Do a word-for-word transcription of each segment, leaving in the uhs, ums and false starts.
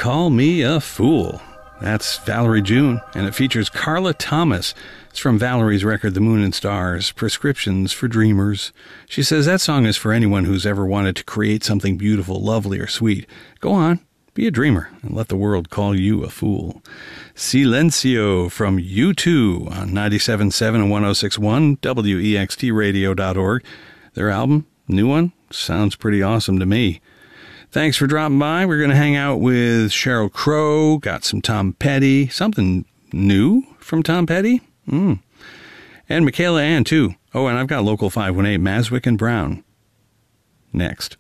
Call Me a Fool. That's Valerie June, and it features Carla Thomas. It's from Valerie's record, The Moon and Stars, Prescriptions for Dreamers. She says that song is for anyone who's ever wanted to create something beautiful, lovely, or sweet. Go on, be a dreamer, and let the world call you a fool. Silencio from U two on ninety-seven point seven and one oh six point one, W E X T radio dot org. Their album, new one, sounds pretty awesome to me. Thanks for dropping by. We're going to hang out with Sheryl Crow, got some Tom Petty, something new from Tom Petty. Mm. And Michaela Ann, too. Oh, and I've got Local five one eight, Maswick and Brown. Next.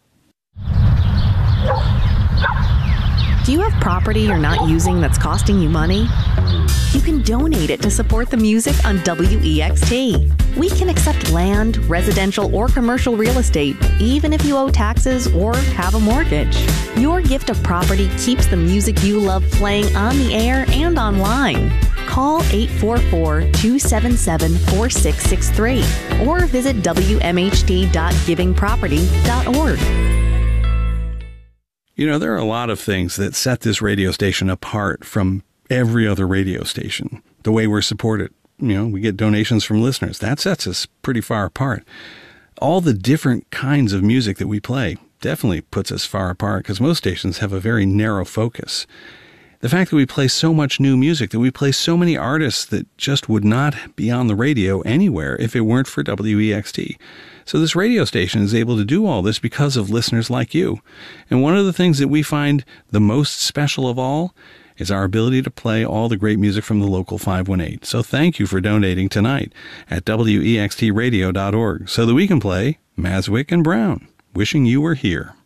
Do you have property you're not using that's costing you money? You can donate it to support the music on W E X T. We can accept land, residential, or commercial real estate, even if you owe taxes or have a mortgage. Your gift of property keeps the music you love playing on the air and online. Call eight four four, two seven seven, four six six three or visit W M H T dot giving property dot org. You know, there are a lot of things that set this radio station apart from every other radio station. The way we're supported. You know, we get donations from listeners. That sets us pretty far apart. All the different kinds of music that we play definitely puts us far apart because most stations have a very narrow focus. The fact that we play so much new music, that we play so many artists that just would not be on the radio anywhere if it weren't for W E X T. So this radio station is able to do all this because of listeners like you. And one of the things that we find the most special of all is our ability to play all the great music from the Local five one eight. So thank you for donating tonight at W E X T radio dot org so that we can play Maswick and Brown. Wishing you were here.